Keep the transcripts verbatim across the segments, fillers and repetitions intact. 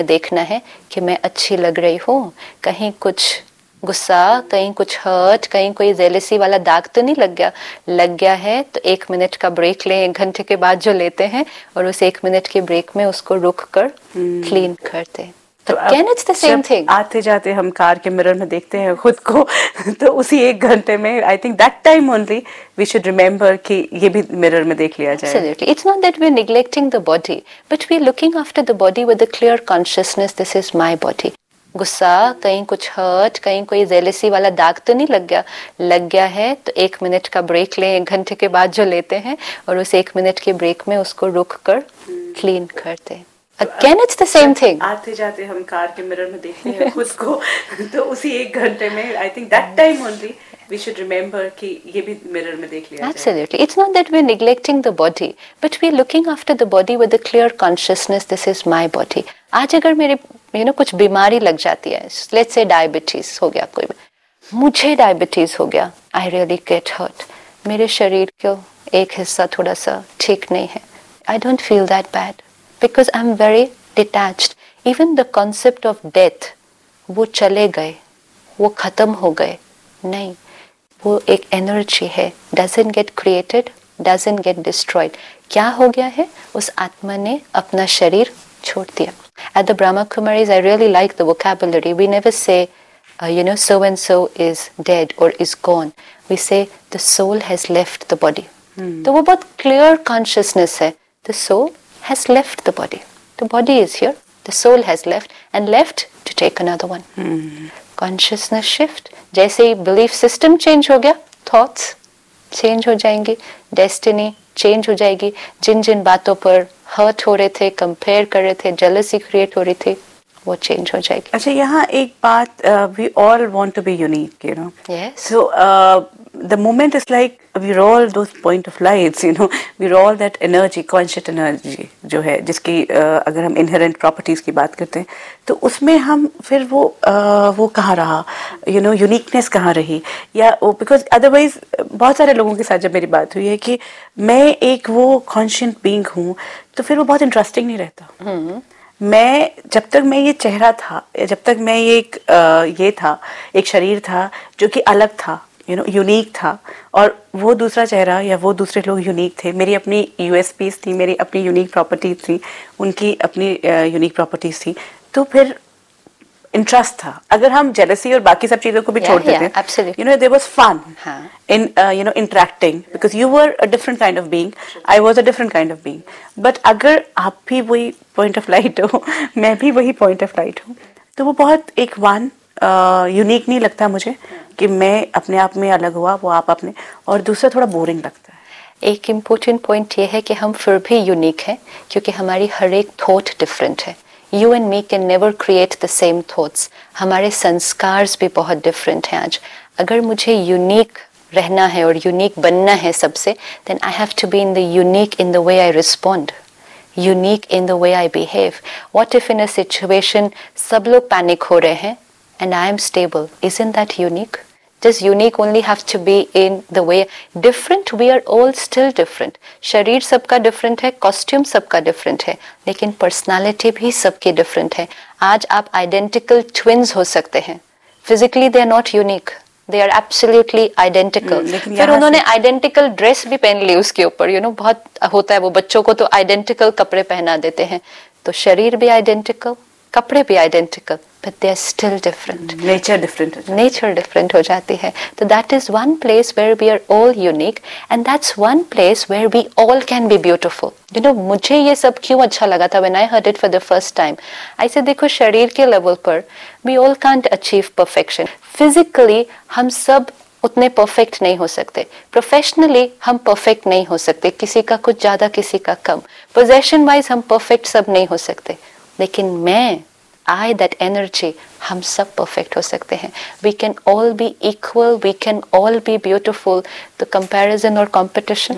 देखना है कि मैं अच्छी लग रही हूँ, कहीं कुछ गुस्सा, कहीं कुछ हर्ट, कहीं कोई जेलसी वाला दाग तो नहीं लग गया। लग गया है तो एक मिनट का ब्रेक लें, एक घंटे के बाद जो लेते हैं, और उस एक मिनट के ब्रेक में उसको रुक कर क्लीन करते हैं। तो again it's the same thing. आते जाते हम कार के मिरर में देखते हैं खुद को, तो उसी एक घंटे में I think that time only we should remember कि ये भी मिरर में देख लिया जाए. Absolutely. It's not that we're neglecting the body, but we're looking after the body with a clear consciousness. This is my body. गुस्सा, कहीं कुछ हर्ट, कहीं कोई जेलसी वाला दाग तो नहीं लग गया। लग गया है तो एक मिनट का ब्रेक लें, एक घंटे के बाद जो लेते हैं, और उस एक मिनट के ब्रेक में उसको रुक कर क्लीन करते हैं। Again, it's the same thing. आते जाते हम कार के मिरर में देखते हैं खुद को, तो उसी एक घंटे में I think that time only we should remember कि ये भी मिरर में देख लिया जाए. Absolutely. It's not that we're neglecting the body, but we're looking after the body with a clear consciousness. This is my body. आज अगर मेरे you know कुछ बीमारी लग जाती है, let's say डायबिटीज हो गया, कोई मुझे डायबिटीज हो गया, I really get hurt. मेरे शरीर को एक हिस्सा थोड़ा सा ठीक नहीं है, I don't feel that bad because I'm very detached. Even the concept of death, वो चले गए, वो खत्म हो गए, नहीं, वो एक एनर्जी है, doesn't get created, doesn't get destroyed. क्या हो गया है? उस आत्मा ने अपना शरीर छोड़ दिया. At the Brahma Kumaris, I really like the vocabulary. We never say, uh, you know, so and so is dead or is gone. We say the soul has left the body. Hmm. तो वो बहुत clear consciousness है. The soul has left the body. The body is here. The soul has left and left to take another one. Hmm. Consciousness shift. जैसे ही belief system change हो गया, thoughts change हो जाएंगी, destiny change हो जाएगी. जिन जिन बातों पर hurt हो रहे थे, compare कर रहे थे, jealousy create हो रही थी, वो change हो जाएगी. अच्छा, यहाँ एक बात, uh, we all want to be unique, you know. Yes. So uh, the moment is like we're all those point of lights, you know. We're all that energy, conscious energy जो है, जिसकी uh, अगर हम inherent properties की बात करते हैं, तो उसमें हम फिर वो uh, वो कहाँ रहा, you know, uniqueness कहाँ रही, या वो, because otherwise बहुत सारे लोगों के साथ जब मेरी बात हुई है कि मैं एक वो conscient being हूँ, तो फिर वो बहुत interesting नहीं रहता. hmm. मैं जब तक मैं ये चेहरा था, जब तक मैं ये एक आ, ये था, एक शरीर था जो कि अलग था, यू नो, यूनिक था, और वो दूसरा चेहरा या वो दूसरे लोग यूनिक थे, मेरी अपनी यूएसपीज थी, मेरी अपनी यूनिक प्रॉपर्टीज थी, उनकी अपनी यूनिक प्रॉपर्टीज थी, तो फिर इंटरेस्ट था. अगर हम जेलसी और बाकी सब चीजों को भी छोड़ देते, you know, there was fun in you know interacting, because you were a different kind of being, I was a different kind of being. But अगर आप भी वही पॉइंट ऑफ लाइट हो, मैं भी वही पॉइंट ऑफ लाइट हूँ, तो वो बहुत एक वन यूनिक नहीं लगता मुझे कि मैं अपने आप में अलग हुआ, वो आप अपने, और दूसरा थोड़ा बोरिंग लगता है. एक इम्पोर्टेंट पॉइंट ये है कि हम फिर भी यूनिक हैं, क्योंकि हमारी हर एक थॉट डिफरेंट है. You and me can never create the same thoughts. हमारे संस्कार भी बहुत डिफरेंट हैं आज. अगर मुझे यूनिक रहना है और यूनिक बनना है सबसे, then I have to be in the unique in the way I respond, unique in the way I behave. What if in a situation सब लोग पैनिक हो रहे हैं and I am stable? Isn't that unique? Does unique only have to be in the way different? We are all still different. शरीर सबका different है, costume सबका different है, लेकिन personality भी सबकी different है. आज आप identical twins हो सकते हैं. Physically they are not unique. They are absolutely identical. hmm, फिर उन्होंने identical dress भी पहन ली उसके ऊपर, you know, बहुत होता है वो, बच्चों को तो identical कपड़े पहना देते हैं. तो शरीर भी identical, कपड़े भी identical, but they are still different. Nature different. Nature different हो जाती है. तो that is one place where we are all unique, and that's one place where we all can be beautiful. You know, मुझे ये सब क्यों अच्छा लगा था when I heard it for the first time. I said, देखो, शरीर के level पर we all can't achieve perfection. Physically हम सब उतने परफेक्ट नहीं हो सकते. प्रोफेशनली हम परफेक्ट नहीं हो सकते, किसी का कुछ ज्यादा, किसी का कम. पोजेशन वाइज हम परफेक्ट सब नहीं हो सकते, लेकिन मैं, I, that energy, हम सब परफेक्ट हो सकते हैं. We can all be equal, we can all be beautiful. तो comparison और competition,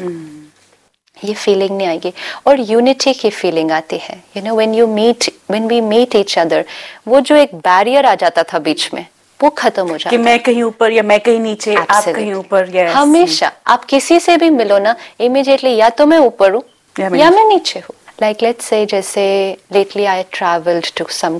hmm. ये feeling नहीं आएगी, और unity की feeling आती है. You know, when you meet, when we meet each other, वो जो एक barrier आ जाता था बीच में, वो खत्म हो जाता है. कि मैं कहीं ऊपर या मैं कहीं नीचे, आप कहीं ऊपर. yes. हमेशा आप किसी से भी मिलो ना, immediately या तो मैं ऊपर हूँ या मैं नीचे हूँ. Like let's say, जैसे lately I traveled to some